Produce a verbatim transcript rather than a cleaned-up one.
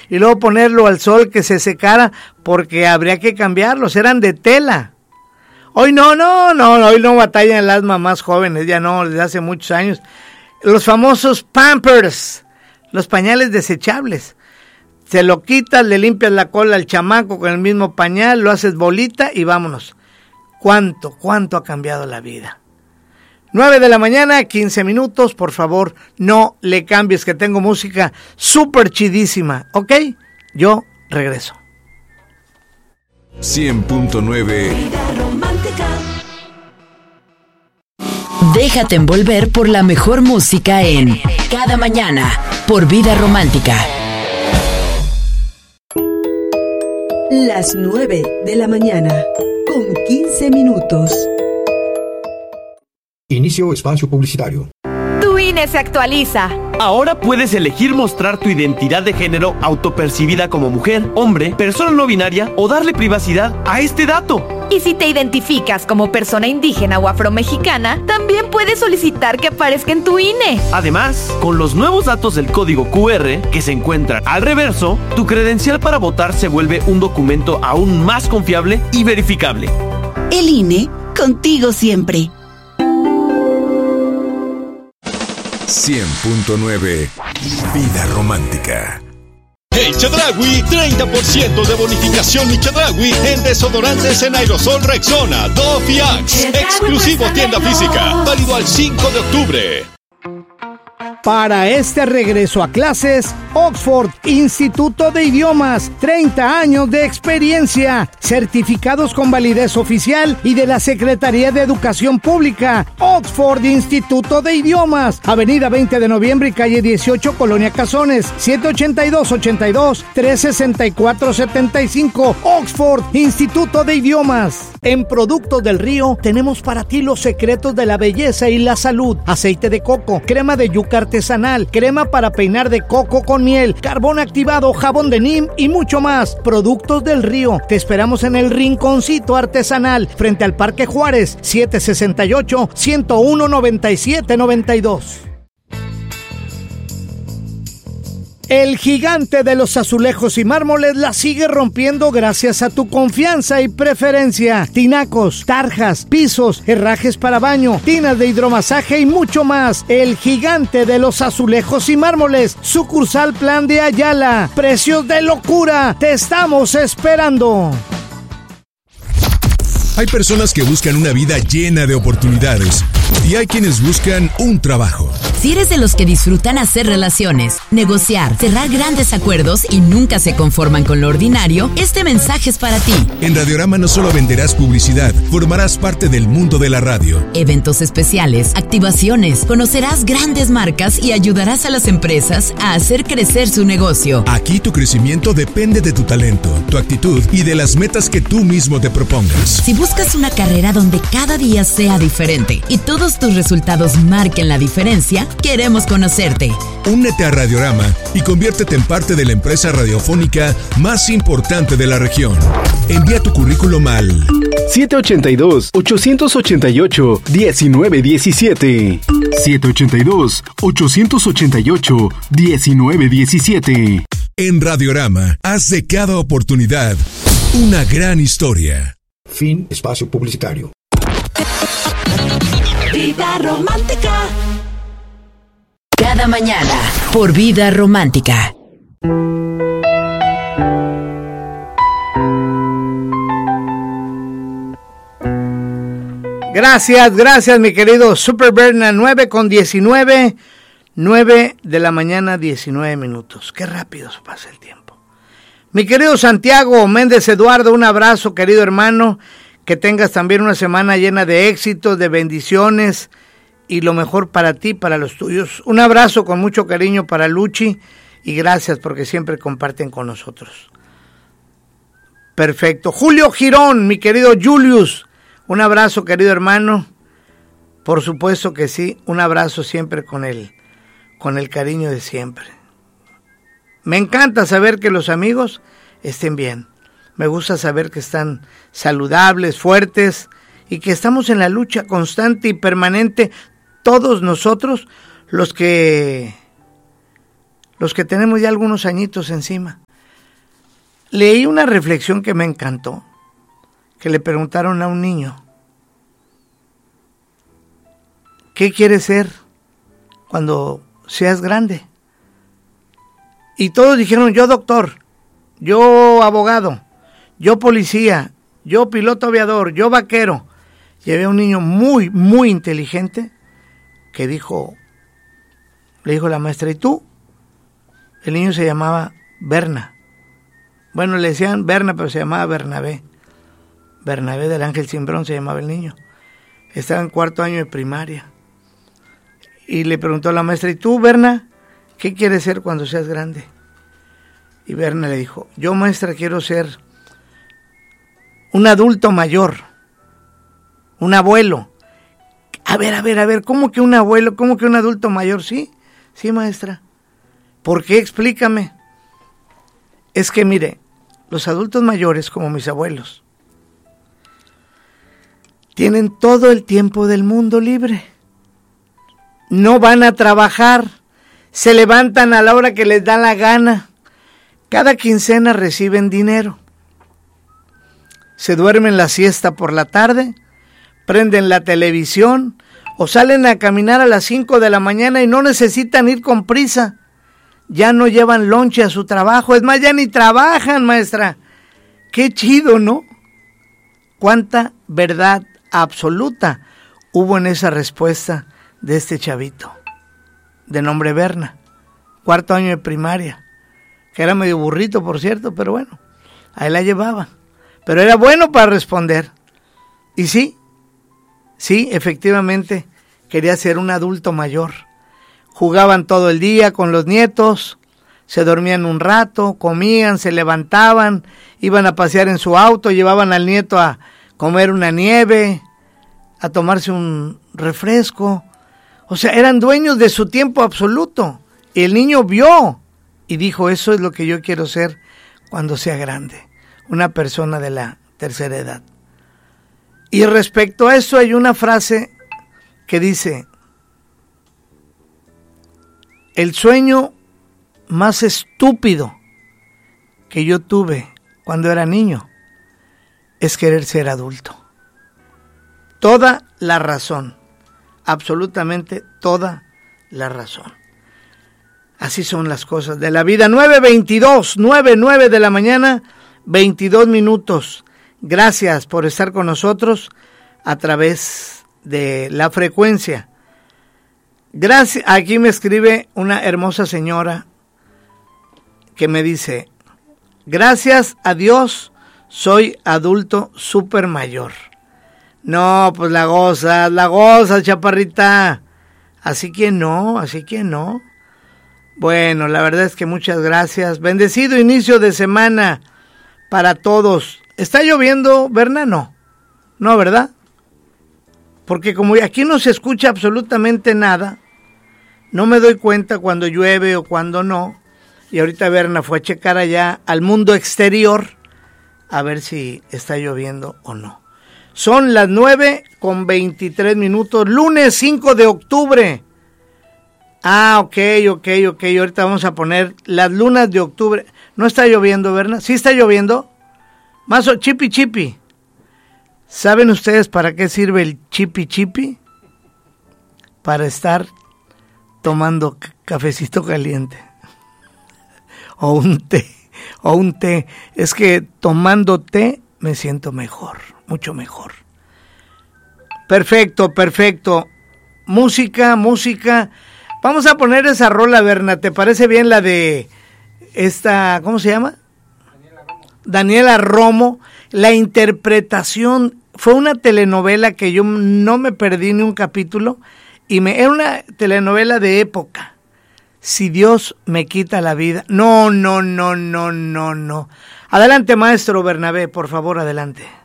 y luego ponerlo al sol que se secara porque habría que cambiarlos, eran de tela. Hoy no, no, no, hoy no batallan las mamás jóvenes, ya no, desde hace muchos años. Los famosos Pampers, los pañales desechables. Se lo quitas, le limpias la cola al chamaco con el mismo pañal, lo haces bolita y vámonos. ¿Cuánto, cuánto ha cambiado la vida? nueve de la mañana, quince minutos, por favor, no le cambies, que tengo música súper chidísima, ¿ok? Yo regreso. cien punto nueve Déjate envolver por la mejor música en Cada Mañana por Vida Romántica. Las nueve de la mañana, con quince minutos. Inicio espacio publicitario. Tu I N E se actualiza. Ahora puedes elegir mostrar tu identidad de género autopercibida como mujer, hombre, persona no binaria o darle privacidad a este dato. Y si te identificas como persona indígena o afromexicana, también puedes solicitar que aparezca en tu I N E. Además, con los nuevos datos del código Q R que se encuentran al reverso, tu credencial para votar se vuelve un documento aún más confiable y verificable. El I N E, contigo siempre. cien punto nueve Vida Romántica. En Chedraui, treinta por ciento de bonificación y Chedraui en desodorantes en aerosol Rexona, Dove y Axe. Exclusivo tienda física, válido al cinco de octubre. Para este regreso a clases, Oxford, Instituto de Idiomas, treinta años de experiencia, certificados con validez oficial y de la Secretaría de Educación Pública. Oxford, Instituto de Idiomas, Avenida veinte de noviembre y calle dieciocho, Colonia Cazones, siete ochenta y dos, ochenta y dos, trescientos sesenta y cuatro, setenta y cinco. Oxford, Instituto de Idiomas. En Productos del Río tenemos para ti los secretos de la belleza y la salud. Aceite de coco, crema de yuca artesanal, crema para peinar de coco con miel, carbón activado, jabón de Nim y mucho más. Productos del Río. Te esperamos en el Rinconcito Artesanal, frente al Parque Juárez, siete sesenta y ocho, ciento uno, noventa y siete, noventa y dos. El gigante de los azulejos y mármoles la sigue rompiendo gracias a tu confianza y preferencia. Tinacos, tarjas, pisos, herrajes para baño, tinas de hidromasaje y mucho más. El gigante de los azulejos y mármoles, sucursal Plan de Ayala. Precios de locura, te estamos esperando. Hay personas que buscan una vida llena de oportunidades y hay quienes buscan un trabajo. Si eres de los que disfrutan hacer relaciones, negociar, cerrar grandes acuerdos y nunca se conforman con lo ordinario, este mensaje es para ti. En Radiorama no solo venderás publicidad, formarás parte del mundo de la radio. Eventos especiales, activaciones, conocerás grandes marcas y ayudarás a las empresas a hacer crecer su negocio. Aquí tu crecimiento depende de tu talento, tu actitud y de las metas que tú mismo te propongas. Si buscas una carrera donde cada día sea diferente y todos tus resultados marquen la diferencia, queremos conocerte. Únete a Radiorama y conviértete en parte de la empresa radiofónica más importante de la región. Envía tu currículum al siete ochenta y dos, ochocientos ochenta y ocho, diecinueve diecisiete. siete ochenta y dos, ochocientos ochenta y ocho, diecinueve diecisiete. En Radiorama, haz de cada oportunidad una gran historia. Fin espacio publicitario. Vida Romántica. Cada mañana por Vida Romántica. Gracias, gracias mi querido Super Berna. nueve con diecinueve, nueve de la mañana, diecinueve minutos. Qué rápido se pasa el tiempo. Mi querido Santiago Méndez Eduardo, un abrazo querido hermano. Que tengas también una semana llena de éxitos, de bendiciones y lo mejor para ti, para los tuyos. Un abrazo con mucho cariño para Luchi y gracias porque siempre comparten con nosotros. Perfecto. Julio Girón, mi querido Julius, un abrazo querido hermano. Por supuesto que sí, un abrazo siempre con él, con el cariño de siempre. Me encanta saber que los amigos estén bien. Me gusta saber que están saludables, fuertes y que estamos en la lucha constante y permanente todos nosotros los que los que tenemos ya algunos añitos encima. leí una reflexión que me encantó, que le preguntaron a un niño, ¿qué quieres ser cuando seas grande? Y todos dijeron, yo doctor, yo abogado, yo policía, yo piloto aviador, yo vaquero. Y había un niño muy, muy inteligente que dijo, le dijo la maestra, ¿y tú? El niño se llamaba Berna. Bueno, le decían Berna, pero se llamaba Bernabé. Bernabé del Ángel Cimbrón se llamaba el niño. Estaba en cuarto año de primaria. Y le preguntó a la maestra, ¿y tú, Berna, qué quieres ser cuando seas grande? Y Berna le dijo, yo, maestra, quiero ser un adulto mayor, un abuelo. A ver, a ver, a ver, ¿cómo que un abuelo? ¿Cómo que un adulto mayor? Sí, sí, maestra. ¿Por qué? Explícame. Es que, mire, los adultos mayores, como mis abuelos, tienen todo el tiempo del mundo libre. No van a trabajar, se levantan a la hora que les da la gana. Cada quincena reciben dinero. Se duermen la siesta por la tarde, prenden la televisión o salen a caminar a las cinco de la mañana y no necesitan ir con prisa. Ya no llevan lonche a su trabajo, es más, ya ni trabajan, maestra. Qué chido, ¿no? Cuánta verdad absoluta hubo en esa respuesta de este chavito, de nombre Berna, cuarto año de primaria, que era medio burrito, por cierto, pero bueno, ahí la llevaba. Pero era bueno para responder. Y sí, sí, efectivamente, quería ser un adulto mayor. Jugaban todo el día con los nietos, se dormían un rato, comían, se levantaban, iban a pasear en su auto, llevaban al nieto a comer una nieve, a tomarse un refresco. O sea, eran dueños de su tiempo absoluto. Y el niño vio y dijo, eso es lo que yo quiero ser cuando sea grande, una persona de la tercera edad. Y respecto a eso hay una frase que dice, el sueño más estúpido que yo tuve cuando era niño es querer ser adulto. Toda la razón, absolutamente toda la razón. Así son las cosas de la vida. nueve veintidós, nueve, nueve de la mañana, veintidós minutos. Gracias por estar con nosotros a través de la frecuencia. Gracias. Aquí me escribe una hermosa señora que me dice, gracias a Dios soy adulto súper mayor. No, pues la gozas, la gozas, chaparrita. Así que no, así que no. Bueno, la verdad es que muchas gracias. Bendecido inicio de semana para todos. ¿Está lloviendo, Berna? No. No, ¿verdad? Porque como aquí no se escucha absolutamente nada, no me doy cuenta cuando llueve o cuando no. Y ahorita Berna fue a checar allá al mundo exterior a ver si está lloviendo o no. Son las nueve con veintitrés minutos, lunes cinco de octubre. Ah, ok, ok, ok. Ahorita vamos a poner las lunas de octubre. ¿No está lloviendo, Berna? ¿Sí está lloviendo? Más o chipi chipi. ¿Saben ustedes para qué sirve el chipi chipi? Para estar tomando c- cafecito caliente. O un té. O un té. Es que tomando té me siento mejor. Mucho mejor. Perfecto, perfecto. Música, música. Vamos a poner esa rola, Berna. ¿Te parece bien la de esta, ¿cómo se llama? Daniela Romo. Daniela Romo. La interpretación fue una telenovela que yo no me perdí ni un capítulo y me era una telenovela de época. Si Dios me quita la vida. No, no, no, no, no, no. Adelante, maestro Bernabé, por favor, adelante.